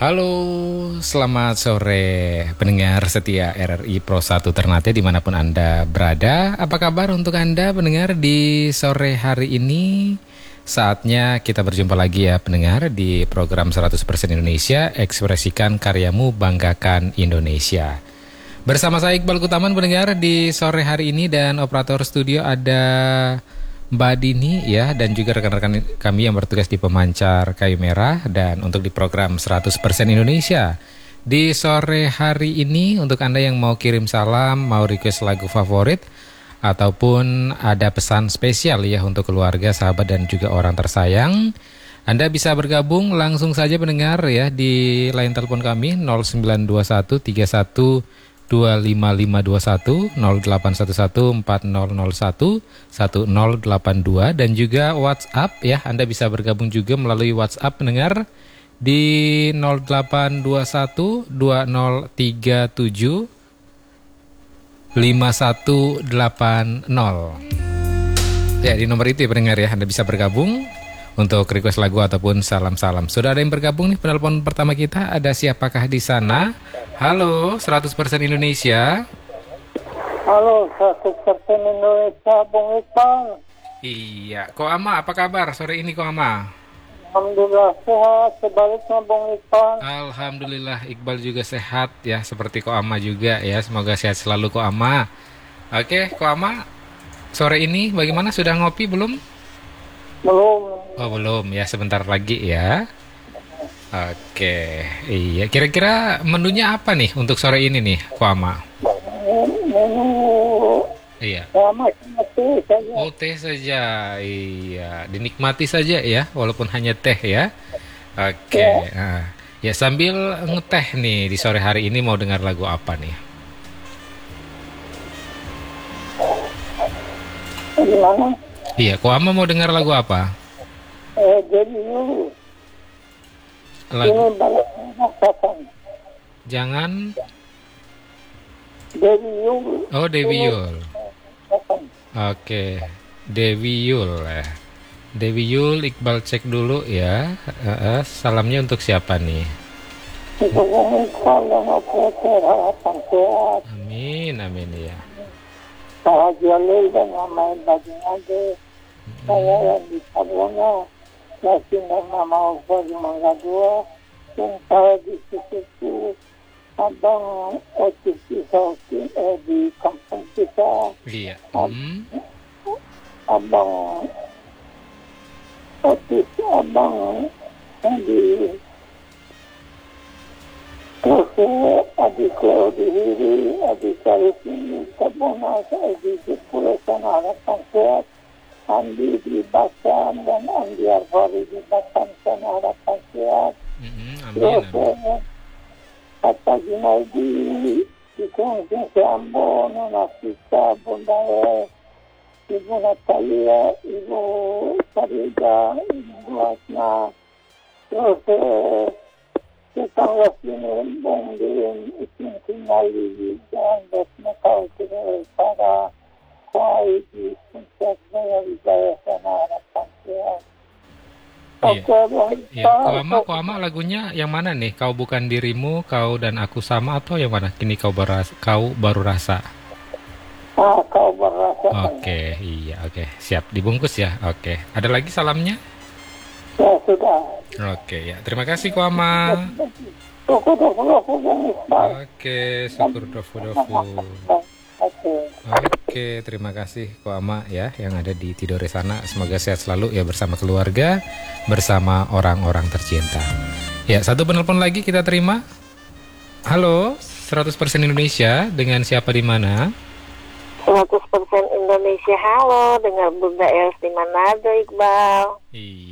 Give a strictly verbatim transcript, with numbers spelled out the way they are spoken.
Halo, selamat sore pendengar setia R R I Pro satu Ternate dimanapun Anda berada. Apa kabar untuk Anda pendengar di sore hari ini? Saatnya kita berjumpa lagi ya pendengar di program seratus persen Indonesia, ekspresikan karyamu, banggakan Indonesia. Bersama saya Iqbal Kutaman pendengar di sore hari ini, dan operator studio ada Mbak Dini ya, dan juga rekan-rekan kami yang bertugas di pemancar kayu merah. Dan untuk di program seratus persen Indonesia di sore hari ini, untuk Anda yang mau kirim salam, mau request lagu favorit, ataupun ada pesan spesial ya untuk keluarga, sahabat, dan juga orang tersayang, Anda bisa bergabung langsung saja pendengar ya di line telepon kami nol sembilan dua satu tiga satu dua lima lima dua satu, nol delapan satu satu empat nol nol satu satu nol delapan dua, dan juga WhatsApp ya. Anda bisa bergabung juga melalui WhatsApp pendengar di nol delapan dua satu dua nol tiga tujuh lima satu delapan nol. Ya, di nomor itu ya pendengar ya, Anda bisa bergabung untuk request lagu ataupun salam-salam. Sudah ada yang bergabung nih, penelpon pertama kita. Ada siapakah di sana? Halo, seratus persen Indonesia. Halo, seratus persen Indonesia, Bung Iqbal. Iya, Ko Ama, apa kabar sore ini Ko Ama? Alhamdulillah sehat, sebaliknya Bung Iqbal. Alhamdulillah, Iqbal juga sehat ya, seperti Ko Ama juga ya. Semoga sehat selalu Ko Ama. Oke, Ko Ama, sore ini bagaimana? Sudah ngopi belum? Belum. Oh belum ya, sebentar lagi ya. Oke, iya. Kira-kira menunya apa nih untuk sore ini nih, Ko Ama? Menu Iya. lama teh saja. Oh, teh saja. Iya, dinikmati saja ya, walaupun hanya teh ya. Oke. Nah, ya sambil ngeteh nih di sore hari ini, mau dengar lagu apa nih? Gimana? Iya, Ko Ama mau dengar lagu apa? Eh, jadi dulu. Ini Lagu balik rasakan. Jangan. Jadi dulu. Oh, Dewi Yul. Rasakan. Oke, Dewi Yul ya. Dewi Yul, Iqbal cek dulu ya. Eh, eh, salamnya untuk siapa nih? Itu Bung Iqbal yang operator harapan sehat. Amin, amin ya. Bahagia lil dan ramai bagi aja. Saya yang di Sabona. Yasin dan Mama Opa di Mangga Dua. Dan saya di situ Abang Otis Isauki eh, di kampung kita. Iya. Hmm. Abang Otis, Abang yang di terus adik Leo di Hiri, adik Sarif di Sabona, saya di Jepura sana harapan sehat. Andi di Batam dan Andi Arfari di Batam sana harapan sehat. Mm-hmm, amin, Terus amin. kata Junaidi di Kongsi Ambon, Nona Sita, Bunda E, Ibu Natalia, Ibu Farida, Ibu Asna. Terus tetangga sini Bung Din Isin Singali dan Besma Kau Kira para Kuai di Puncak Jaya Wijaya sana harapan sehat. Iya. Oke, Bung Ya, Ko Iqbal. Ama, Ko Ama lagunya yang mana nih? Kau bukan dirimu, kau dan aku sama, atau yang mana? Kini kau beras, kau baru rasa. Ah, kau merasakan. Oke, iya, oke, siap dibungkus ya. Oke, ada lagi salamnya? Ya sudah. Oke, ya, terima kasih Ko Ama. Toko toko toko Bung Iqbal. Oke, syukur dofu-dofu. Oke. Oke, terima kasih Ko Ama ya yang ada di Tidore sana. Semoga sehat selalu ya bersama keluarga, bersama orang-orang tercinta. Ya, satu penelpon lagi kita terima. Halo, seratus persen Indonesia, dengan siapa di mana? seratus persen Indonesia, halo, dengan Bunda Els di Manado, Iqbal. Iya.